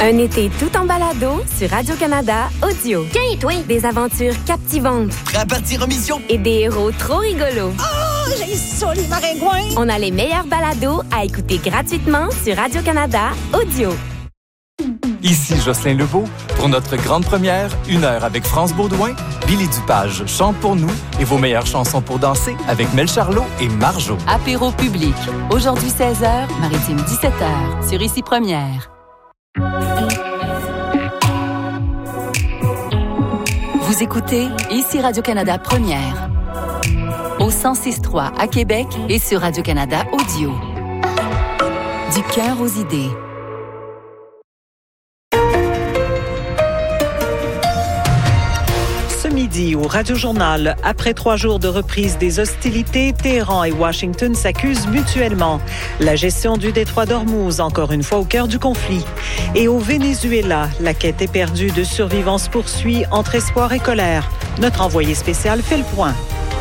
Un été tout en balado sur Radio-Canada Audio. Tiens, toi! Des aventures captivantes. Prêt à partir en mission? Et des héros trop rigolos. Oh, j'ai ça, les maringouins! On a les meilleurs balados à écouter gratuitement sur Radio-Canada Audio. Ici Jocelyn Lebeau. Pour notre grande première, 1 heure avec France Baudouin, Billy Dupage chante pour nous et vos meilleures chansons pour danser avec Mel Charlot et Marjo. Apéro public. Aujourd'hui 16h, Maritime 17h, sur Ici Première. Vous écoutez Ici Radio-Canada Première. Au 106.3 à Québec et sur Radio-Canada Audio. Du cœur aux idées. Midi au Radio-Journal. Après 3 jours de reprise des hostilités, Téhéran et Washington s'accusent mutuellement. La gestion du détroit d'Ormuz, encore une fois au cœur du conflit. Et au Venezuela, la quête éperdue de survivants se poursuit entre espoir et colère. Notre envoyé spécial fait le point.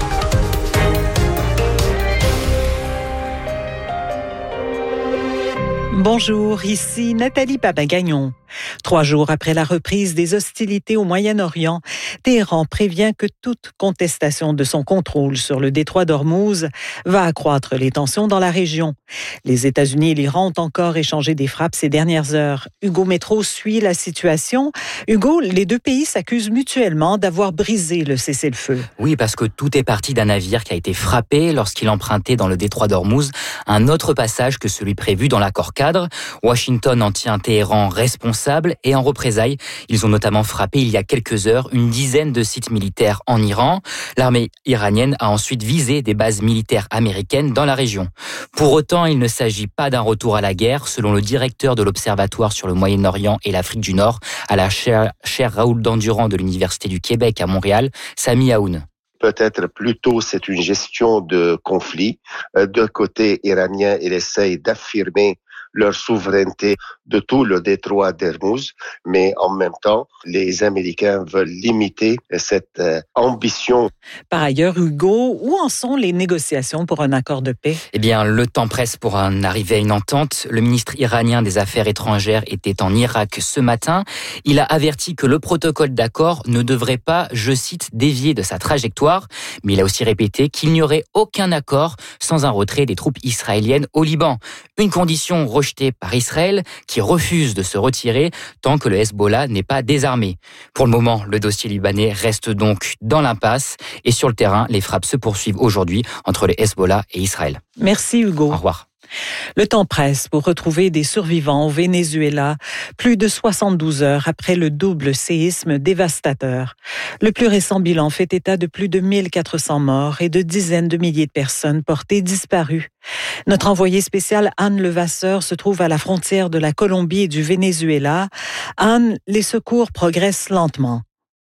Bonjour, ici Nathalie Papin-Gagnon. 3 jours après la reprise des hostilités au Moyen-Orient, Téhéran prévient que toute contestation de son contrôle sur le détroit d'Ormuz va accroître les tensions dans la région. Les États-Unis et l'Iran ont encore échangé des frappes ces dernières heures. Hugo Métro suit la situation. Hugo, les deux pays s'accusent mutuellement d'avoir brisé le cessez-le-feu. Oui, parce que tout est parti d'un navire qui a été frappé lorsqu'il empruntait dans le détroit d'Ormuz un autre passage que celui prévu dans l'accord cadre. Washington en tient Téhéran responsable et en représailles, ils ont notamment frappé il y a quelques heures une dizaine de sites militaires en Iran. L'armée iranienne a ensuite visé des bases militaires américaines dans la région. Pour autant, il ne s'agit pas d'un retour à la guerre, selon le directeur de l'Observatoire sur le Moyen-Orient et l'Afrique du Nord à la chaire Raoul Dandurand de l'Université du Québec à Montréal, Sami Aoun. Peut-être plutôt c'est une gestion de conflit. D'un côté iranien, il essaye d'affirmer leur souveraineté de tout le détroit d'Ormuz, mais en même temps, les Américains veulent limiter cette ambition. Par ailleurs, Hugo, où en sont les négociations pour un accord de paix? Eh bien, le temps presse pour en arriver à une entente. Le ministre iranien des Affaires étrangères était en Irak ce matin. Il a averti que le protocole d'accord ne devrait pas, je cite, dévier de sa trajectoire, mais il a aussi répété qu'il n'y aurait aucun accord sans un retrait des troupes israéliennes au Liban. Une condition rejetée par Israël qui refuse de se retirer tant que le Hezbollah n'est pas désarmé. Pour le moment, le dossier libanais reste donc dans l'impasse et sur le terrain, les frappes se poursuivent aujourd'hui entre le Hezbollah et Israël. Merci Hugo. Au revoir. Le temps presse pour retrouver des survivants au Venezuela, plus de 72 heures après le double séisme dévastateur. Le plus récent bilan fait état de plus de 1400 morts et de dizaines de milliers de personnes portées disparues. Notre envoyée spéciale Anne Levasseur se trouve à la frontière de la Colombie et du Venezuela. Anne, les secours progressent lentement.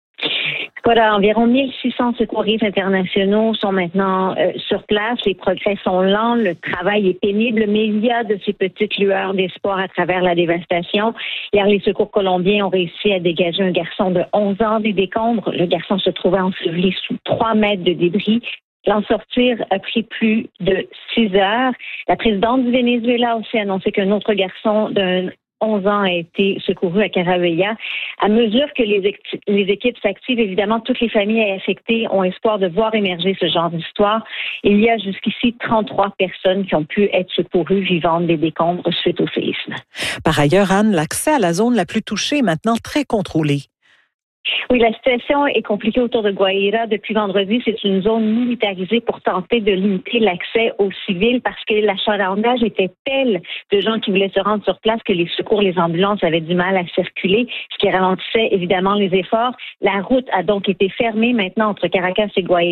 Voilà, environ 1600 secouristes internationaux sont maintenant sur place. Les progrès sont lents, le travail est pénible, mais il y a de ces petites lueurs d'espoir à travers la dévastation. Hier, les secours colombiens ont réussi à dégager un garçon de 11 ans des décombres. Le garçon se trouvait enseveli sous 3 mètres de débris. L'en sortir a pris plus de 6 heures. La présidente du Venezuela a aussi annoncé qu'un autre garçon d'un 11 ans a été secouru à Caraveya. À mesure que les équipes s'activent, évidemment, toutes les familles affectées ont espoir de voir émerger ce genre d'histoire. Il y a jusqu'ici 33 personnes qui ont pu être secourues vivantes des décombres suite au séisme. Par ailleurs, Anne, l'accès à la zone la plus touchée est maintenant très contrôlé. Oui, la situation est compliquée autour de Guaira. Depuis vendredi, c'est une zone militarisée pour tenter de limiter l'accès aux civils parce que l'achalandage était tel de gens qui voulaient se rendre sur place que les secours, les ambulances avaient du mal à circuler, ce qui ralentissait évidemment les efforts. La route a donc été fermée maintenant entre Caracas et Guaira.